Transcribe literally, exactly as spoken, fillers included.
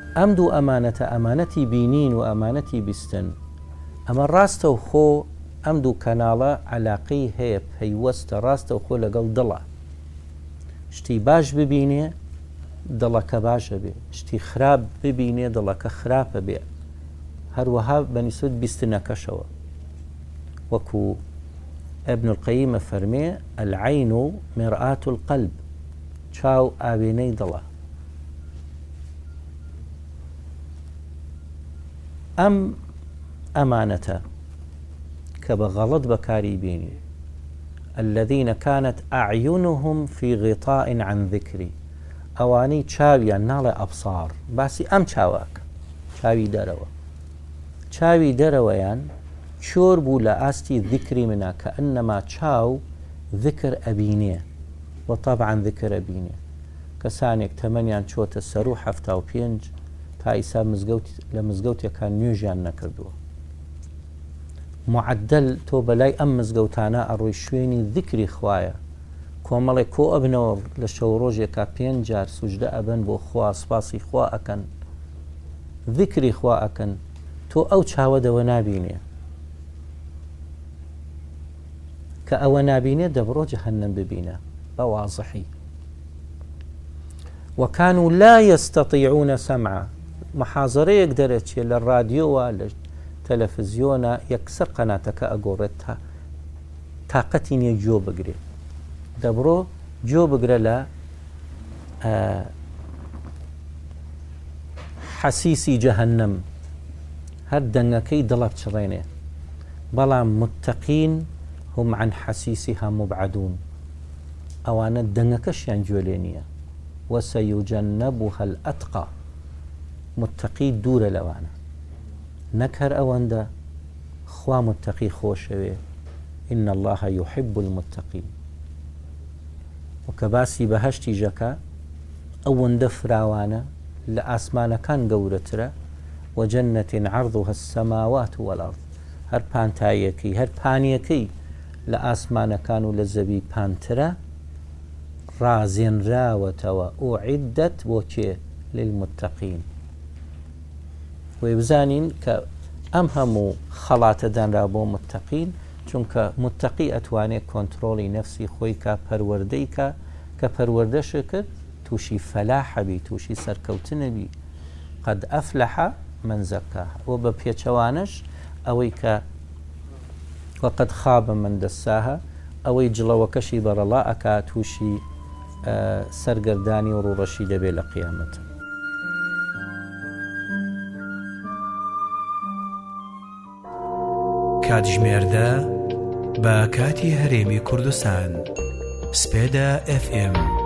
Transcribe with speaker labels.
Speaker 1: ئەم دوو ئەمانەتە ئەمانەتی بینین و ئەمانەتی بیستن ئەمە ڕاستە و خۆ ئەم دوو کەناڵە عەلاقەی هەیە پەیوەستە ڕاستە و خۆ لەگەڵ دڵە شتی باش ببینێ دڵەکە باشە بێ شتی خراپ ببینێ دڵەکە خراپە بێ هەروەها بەنسبەت بیستنەکەشەوە وەکو ابن القەییمە فەرمێ العەین مرآة القەلب چاو ئاوێنەی دڵە ئەم ئەمانەتە کە بە غەڵەت بەکاری بینی الذين كانت أعينهم في غطاء عن ذكري ئەوانەی چاویان ناڵێ ئەبسار باسی ئەم چاواکە چاوی دەرەوە چاوی دەرەوەیان چۆر بوو لە ئاستی ذکری منە کە ئەنەما چاو ذکر ئەبینێ و طبعا ذکر ئەبینێ کەسانێک تەمەنیان چۆتە سەر و هەفتا و پێنج تا ئیسا لە مزگەوتێکان نوێژیان نەکردووە معدل تۆ بەلای ئەم مزگەوتانە ئەڕۆی شوێنی ذکری خوایە کۆمەڵێک کۆ ئەبنەوە لە شەو ڕۆژێکا پێنج جار سوژدە ئەبن بۆ خوا سپاسی خوا ئەکەن ذکری خوا ئەکەن تۆ ئەو چاوەدەوە نابینێ کە ئەوە نابینێ دەبڕۆ جەهەنەم ببینە بەوازحی وكانوا لا يستطيعون سمعا محاضرەیەک دەرەچێت لە رادیۆوە لە تەلەڤیزیۆنە یەکسەر قەناتەکە ئەگۆڕێت تاقەتی نییە جۆ بگرێت دەبڕۆ جۆ بگرە لە حەسیسی جەهەنەم هەر دەنگەکەی دڵە بچڕێنێ بەڵام متەقین هم عن حەسیسیها مبعدون ئەوانە دەنگەکەشیان گوێ لێ نییە وسيجنبها الأتقى متقي دوورە لەوانە نەک هەر ئەوەندە خوا متقی خۆشەوێ إن الله يحب المتقين وکە باسی بەهەشتی ژەکە ئەوەندە فراوانە لە ئاسمانەکان گەورەترە وجنة عرضها السماوات والأرض هەر پانتایەکەی هەر پانیەکەی لە ئاسمانەکان و لە زەوی پانترە رازێنراوەتەوە ئوعیدەت بۆ کێ للمتەقین وێ بزانین کە ئەم هەموو خەڵاتە دانرا بۆ متەقین چونکە متەقی ئەتوانێت کۆنتڕۆڵی نەفسی خۆی کا پەروەردەی کە کە پەروەردەشە کرد تووشی فەلاحەبی تووشی سەرکەوتنەبی قەد ئەفلەحە من زەکاها وە بە پێچەوانش ئەوەی کە وەقەد خابە من دەساها ئەوەی جڵەوەکەشی بەرەڵا ئەکا تووشی سەرگەردانی و ڕوڕەشی دەبێت لە قیامەت
Speaker 2: کاتژمێردە بە کاتی هەرێمی کوردستان سپێدا ئەف ئێم